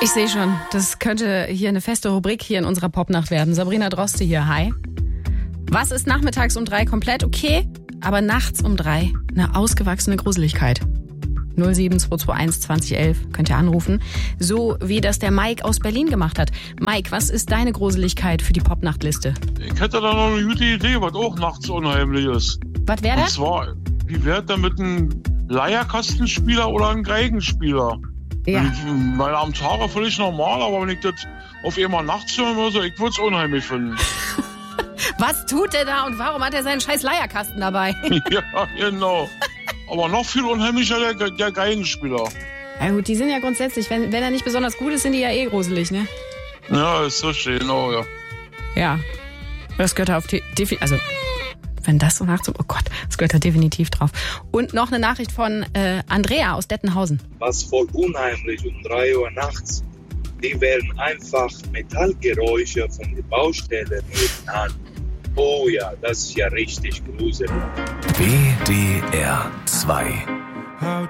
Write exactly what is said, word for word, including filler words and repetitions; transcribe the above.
Ich sehe schon, das könnte hier eine feste Rubrik hier in unserer Popnacht werden. Sabrina Droste hier, hi. Was ist nachmittags um drei komplett okay, aber nachts um drei eine ausgewachsene Gruseligkeit? null sieben zwei zwei eins zwanzig elf könnt ihr anrufen, so wie das der Mike aus Berlin gemacht hat. Mike, was ist deine Gruseligkeit für die Popnachtliste? Ich hätte da noch eine gute Idee, was auch nachts unheimlich ist. Was wäre das? Und zwar, wie wäre da mit einem Leierkastenspieler oder einem Geigenspieler? Ja. Meine am Tage völlig normal, aber wenn ich das auf einmal nachts hören würde, ich würde es unheimlich finden. Was tut er da und warum hat er seinen scheiß Leierkasten dabei? Ja, genau. Aber noch viel unheimlicher der, der Geigenspieler. Ja gut, die sind ja grundsätzlich, wenn, wenn er nicht besonders gut ist, sind die ja eh gruselig, ne? Ja, ist so schön, genau, ja. Ja, das gehört da auf die, also wenn das so nachts, oh Gott, das gehört da definitiv drauf. Und noch eine Nachricht von äh, Andrea aus Dettenhausen. Was voll unheimlich um drei Uhr nachts, die werden einfach Metallgeräusche von der Baustelle nebenan. Oh ja, das ist ja richtig gruselig. W D R zwei